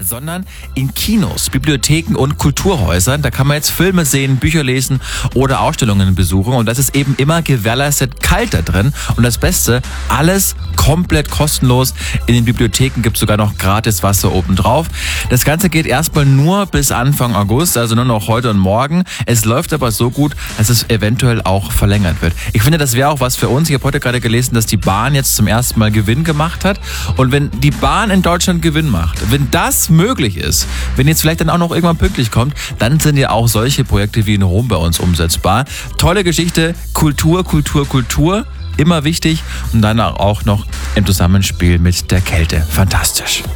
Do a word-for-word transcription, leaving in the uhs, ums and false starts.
sondern in Kinos, Bibliotheken und Kulturhäusern. Da kann man jetzt Filme sehen, Bücher lesen oder Ausstellungen besuchen. Und das ist eben immer gewährleistet kalt da drin. Und das Beste, alles komplett kostenlos. In den Bibliotheken gibt es sogar noch gratis Wasser obendrauf. Das Ganze geht erstmal nur bis Anfang August, also nur noch heute und morgen. Es läuft aber so gut, dass es eventuell auch verlängert wird. Ich finde, das wäre auch was für uns. Ich habe heute gerade gelesen, dass die Bahn jetzt zum ersten Mal Gewinn gemacht hat. Und wenn die Bahn in Deutschland Gewinn macht, wenn das möglich ist, wenn jetzt vielleicht dann auch noch irgendwann pünktlich kommt, dann sind ja auch solche Projekte wie in Rom bei uns umsetzbar. Tolle Geschichte, Kultur, Kultur, Kultur, immer wichtig und dann auch noch im Zusammenspiel mit der Kälte. Fantastisch.